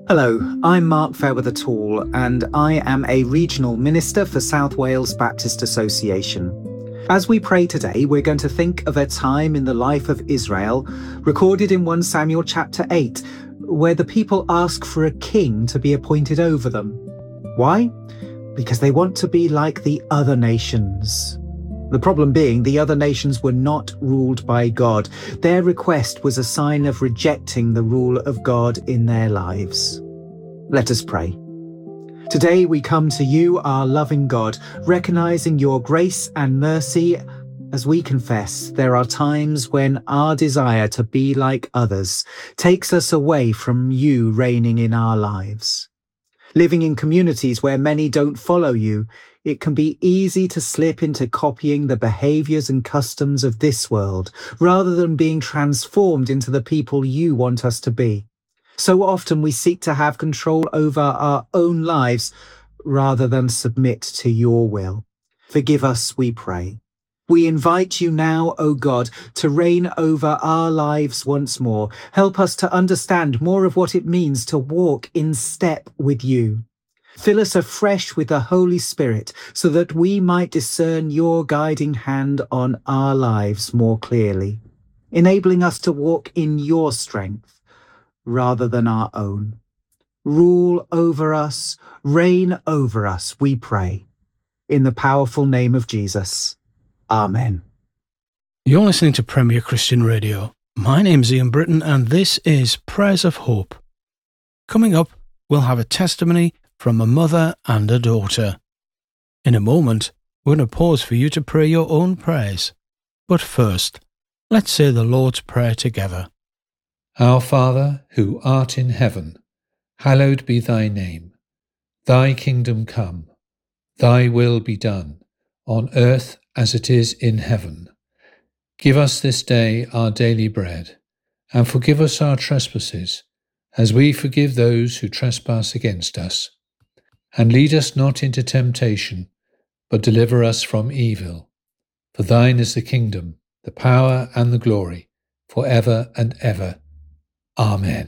Hello, I'm Mark Fairweather-Tall, and I am a regional minister for South Wales Baptist Association. As we pray today, we're going to think of a time in the life of Israel, recorded in 1 Samuel chapter 8, where the people ask for a king to be appointed over them. Why? Because they want to be like the other nations. The problem being, the other nations were not ruled by God. Their request was a sign of rejecting the rule of God in their lives. Let us pray. Today we come to you, our loving God, recognizing your grace and mercy as we confess there are times when our desire to be like others takes us away from you reigning in our lives. Living in communities where many don't follow you, it can be easy to slip into copying the behaviors and customs of this world, rather than being transformed into the people you want us to be. So often we seek to have control over our own lives, rather than submit to your will. Forgive us, we pray. We invite you now, O God, to reign over our lives once more. Help us to understand more of what it means to walk in step with you. Fill us afresh with the Holy Spirit so that we might discern your guiding hand on our lives more clearly, enabling us to walk in your strength rather than our own. Rule over us, reign over us, we pray. In the powerful name of Jesus. Amen. You're listening to Premier Christian Radio. My name's Ian Britton and this is Prayers of Hope. Coming up, we'll have a testimony from a mother and a daughter. In a moment, we're going to pause for you to pray your own prayers. But first, let's say the Lord's Prayer together. Our Father, who art in heaven, hallowed be thy name. Thy kingdom come, thy will be done, on earth as it is in heaven. Give us this day our daily bread, and forgive us our trespasses, as we forgive those who trespass against us. And lead us not into temptation, but deliver us from evil. For thine is the kingdom, the power, and the glory, for ever and ever. Amen.